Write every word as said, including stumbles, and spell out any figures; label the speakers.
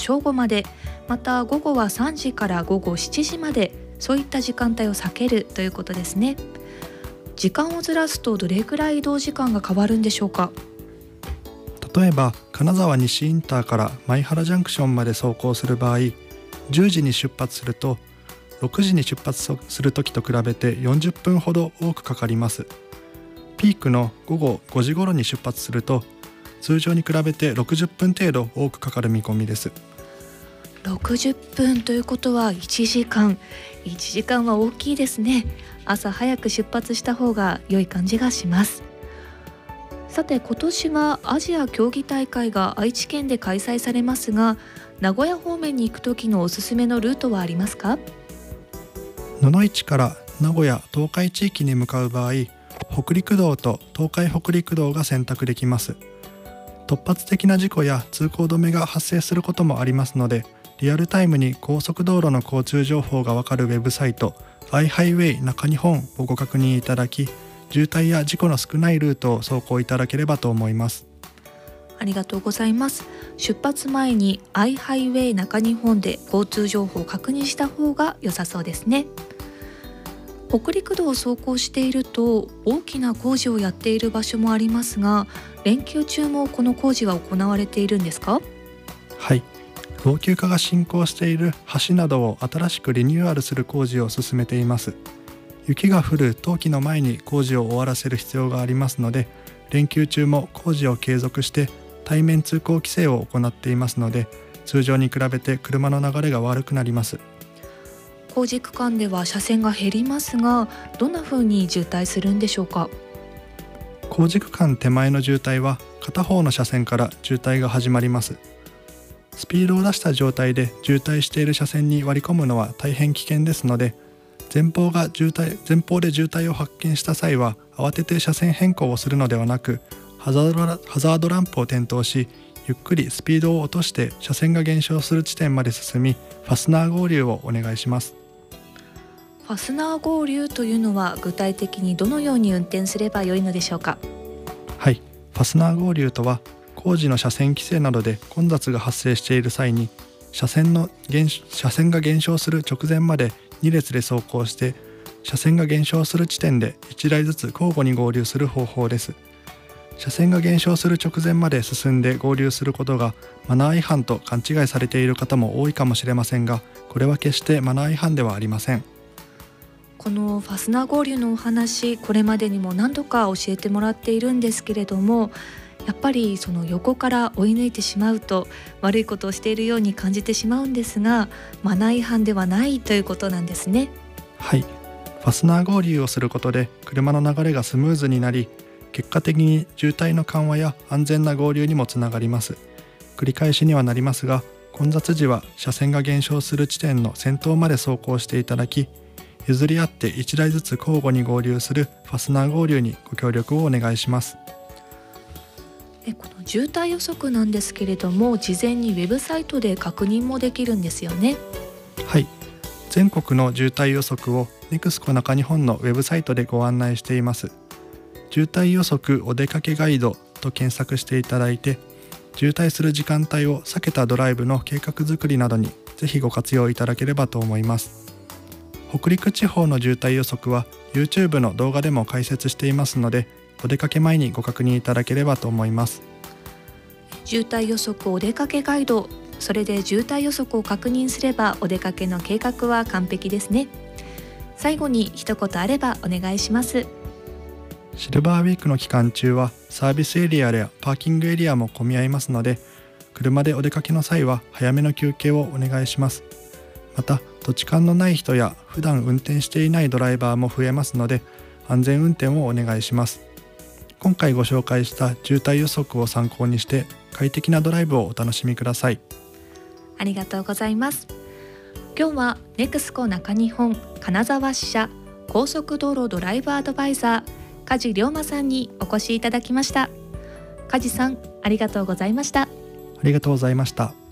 Speaker 1: 正午まで、また午後はさんじから午後しちじまで、そういった時間帯を避けるということですね。時間をずらすとどれくらい移動時間が変わるんでしょうか。
Speaker 2: 例えば金沢西インターから米原ジャンクションまで走行する場合、じゅうじに出発するとろくじに出発するときと比べてよんじゅっぷんほど多くかかります。ピークの午後ごじ頃に出発すると通常に比べてろくじゅっぷん程度多くかかる見込みです。
Speaker 1: ろくじゅっぷんということはいちじかん、いちじかんは大きいですね。朝早く出発した方が良い感じがします。さて、今年はアジア競技大会が愛知県で開催されますが、名古屋方面に行く時のおすすめのルートはありますか？
Speaker 2: 野々市から名古屋東海地域に向かう場合、北陸道と東海北陸道が選択できます。突発的な事故や通行止めが発生することもありますので、リアルタイムに高速道路の交通情報がわかるウェブサイト アイハイウェイ中日本をご確認いただき、渋滞や事故の少ないルートを走行いただければと思います。
Speaker 1: ありがとうございます。出発前に アイハイウェイ中日本で交通情報を確認した方が良さそうですね。北陸道を走行していると大きな工事をやっている場所もありますが、連休中もこの工事は行われているんですか？
Speaker 2: はい、老朽化が進行している橋などを新しくリニューアルする工事を進めています。雪が降る冬季の前に工事を終わらせる必要がありますので、連休中も工事を継続して対面通行規制を行っていますので、通常に比べて車の流れが悪くなります。
Speaker 1: 工事区間では車線が減りますが、どんな風に渋滞するんでしょうか？
Speaker 2: 工事区間手前の渋滞は片方の車線から渋滞が始まります。スピードを出した状態で渋滞している車線に割り込むのは大変危険ですので、前方が渋滞前方で渋滞を発見した際は慌てて車線変更をするのではなく、ハザードラ、ハザードランプを点灯し、ゆっくりスピードを落として車線が減少する地点まで進み、ファスナー合流をお願いします。
Speaker 1: ファスナー合流というのは具体的にどのように運転すればよいのでしょうか？
Speaker 2: はい、ファスナー合流とは工事の車線規制などで混雑が発生している際に、車線の減車線が減少する直前までに列で走行して、車線が減少する地点でいちだいずつ交互に合流する方法です。車線が減少する直前まで進んで合流することがマナー違反と勘違いされている方も多いかもしれませんが、これは決してマナー違反ではありません。
Speaker 1: このファスナー合流のお話、これまでにも何度か教えてもらっているんですけれども、やっぱりその横から追い抜いてしまうと悪いことをしているように感じてしまうんですが、マナー違反ではないということなんですね。
Speaker 2: はい、ファスナー合流をすることで車の流れがスムーズになり、結果的に渋滞の緩和や安全な合流にもつながります。繰り返しにはなりますが、混雑時は車線が減少する地点の先頭まで走行していただき、譲り合っていちだいずつ交互に合流するファスナー合流にご協力をお願いします。
Speaker 1: えこの渋滞予測なんですけれども、事前にウェブサイトで確認もできるんですよね。
Speaker 2: はい、全国の渋滞予測をネクスコ中日本のウェブサイトでご案内しています。渋滞予測お出かけガイドと検索していただいて、渋滞する時間帯を避けたドライブの計画作りなどにぜひご活用いただければと思います。北陸地方の渋滞予測は YouTube の動画でも解説していますので、お出かけ前にご確認いただければと思います。
Speaker 1: 渋滞予測お出かけガイド、それで渋滞予測を確認すればお出かけの計画は完璧ですね。最後に一言あればお願いします。
Speaker 2: シルバーウィークの期間中はサービスエリアやパーキングエリアも混み合いますので、車でお出かけの際は早めの休憩をお願いします。また土地勘のない人や普段運転していないドライバーも増えますので、安全運転をお願いします。今回ご紹介した渋滞予測を参考にして快適なドライブをお楽しみください。
Speaker 1: ありがとうございます。今日はネクスコ中日本金沢支社高速道路ドライブアドバイザー梶良馬さんにお越しいただきました。梶さん、ありがとうございました。
Speaker 2: ありがとうございました。